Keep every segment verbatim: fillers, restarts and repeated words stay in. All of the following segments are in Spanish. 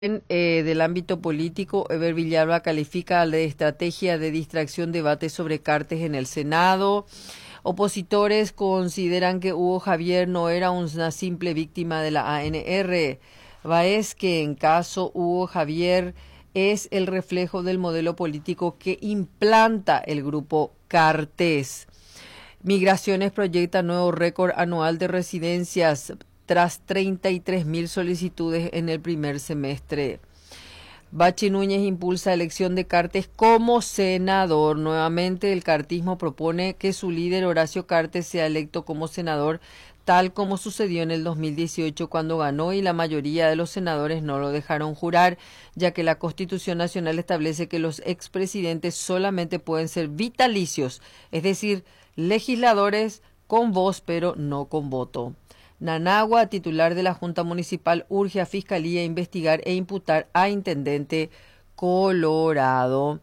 En, eh, del ámbito político, Ever Villalba califica de estrategia de distracción debate sobre Cartes en el Senado. Opositores consideran que Hugo Javier no era una simple víctima de la A N R. Baez, que en caso Hugo Javier es el reflejo del modelo político que implanta el grupo Cartes. Migraciones proyecta nuevo récord anual de residencias tras treinta y tres mil solicitudes en el primer semestre. Bachi Núñez impulsa elección de Cartes como senador. Nuevamente el cartismo propone que su líder Horacio Cartes sea electo como senador, tal como sucedió en el dos mil dieciocho cuando ganó y la mayoría de los senadores no lo dejaron jurar, ya que la Constitución Nacional establece que los expresidentes solamente pueden ser vitalicios, es decir, legisladores con voz pero no con voto. Nanagua, titular de la Junta Municipal, urge a Fiscalía a investigar e imputar a Intendente Colorado.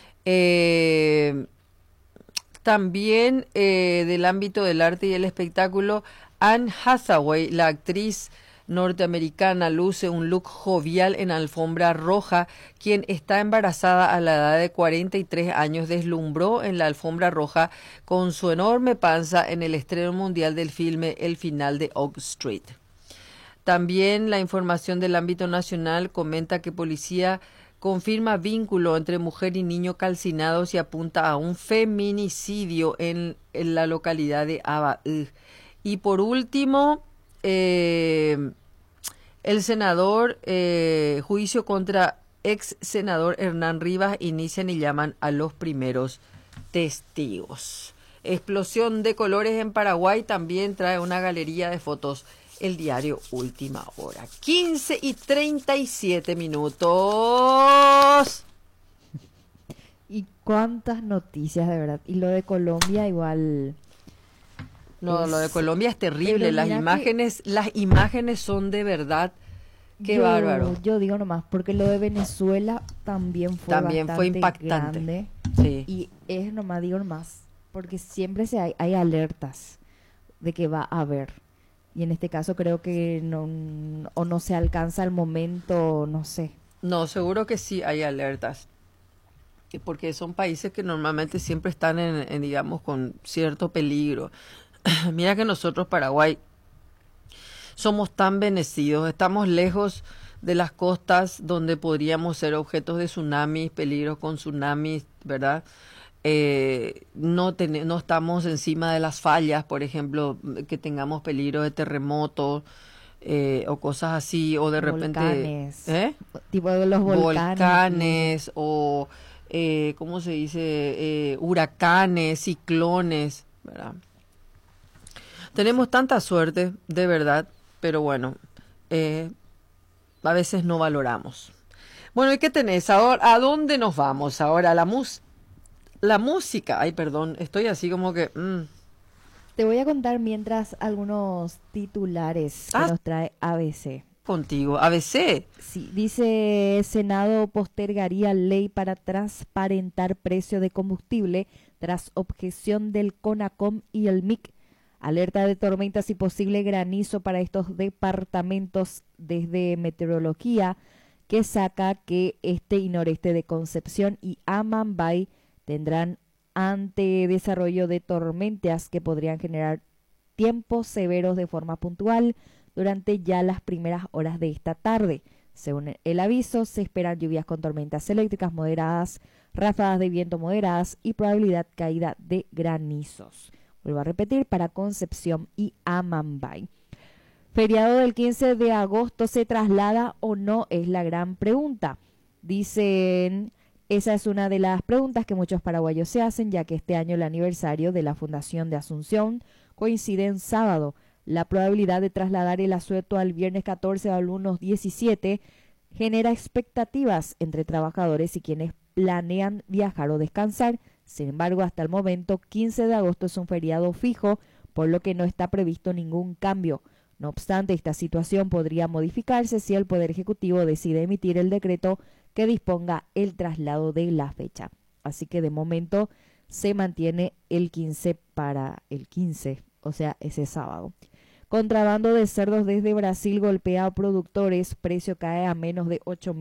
Eh, también eh, del ámbito del arte y el espectáculo, Anne Hathaway, la actriz norteamericana, luce un look jovial en alfombra roja. Quien está embarazada a la edad de cuarenta y tres años deslumbró en la alfombra roja con su enorme panza en el estreno mundial del filme El final de Oak Street. También la información del ámbito nacional comenta que policía confirma vínculo entre mujer y niño calcinados y apunta a un feminicidio en, en la localidad de Abaú. Y por último, eh, el senador, eh, juicio contra ex senador Hernán Rivas, inician y llaman a los primeros testigos. Explosión de colores en Paraguay también trae una galería de fotos el diario Última Hora. quince y treinta y siete minutos. Y cuántas noticias, de verdad. Y lo de Colombia igual. No, es... lo de Colombia es terrible. Las imágenes, que... las imágenes son de verdad. Qué yo, bárbaro. Yo digo nomás, porque lo de Venezuela también fue también bastante fue impactante. Grande, sí. Y es nomás, digo nomás, porque siempre se hay, hay alertas de que va a haber. Y en este caso creo que no, o no se alcanza el momento, no sé. No, seguro que sí hay alertas. Porque son países que normalmente siempre están en, en digamos, con cierto peligro. Mira que nosotros, Paraguay, somos tan bendecidos, estamos lejos de las costas donde podríamos ser objetos de tsunamis, peligros con tsunamis, ¿verdad? Eh, no, ten, no estamos encima de las fallas, por ejemplo, que tengamos peligro de terremotos eh, o cosas así, o de volcanes, repente... ¿eh? Tipo de los volcanes. Volcanes o, eh, ¿cómo se dice? Eh, huracanes, ciclones, ¿verdad? Tenemos tanta suerte, de verdad, pero bueno, eh, a veces no valoramos. Bueno, ¿y qué tenés ahora? ¿A dónde nos vamos ahora? La mus la música. Ay, perdón, estoy así como que... Mm. Te voy a contar mientras algunos titulares ah, que nos trae A B C. Contigo, A B C. Sí, dice, Senado postergaría ley para transparentar precio de combustible tras objeción del CONACOM y el M I C. Alerta de tormentas y posible granizo para estos departamentos desde meteorología, que saca que este y noreste de Concepción y Amambay tendrán ante desarrollo de tormentas que podrían generar tiempos severos de forma puntual durante ya las primeras horas de esta tarde. Según el aviso, se esperan lluvias con tormentas eléctricas moderadas, ráfagas de viento moderadas y probabilidad caída de granizos. Vuelvo a repetir, para Concepción y Amambay. Feriado del quince de agosto, ¿se traslada o no? Es la gran pregunta. Dicen, esa es una de las preguntas que muchos paraguayos se hacen, ya que este año el aniversario de la Fundación de Asunción coincide en sábado. La probabilidad de trasladar el asueto al viernes catorce o al lunes diecisiete genera expectativas entre trabajadores y quienes planean viajar o descansar. Sin embargo, hasta el momento, quince de agosto es un feriado fijo, por lo que no está previsto ningún cambio. No obstante, esta situación podría modificarse si el Poder Ejecutivo decide emitir el decreto que disponga el traslado de la fecha. Así que de momento se mantiene el quince para el quince, o sea, ese sábado. Contrabando de cerdos desde Brasil golpea a productores. Precio cae a menos de ocho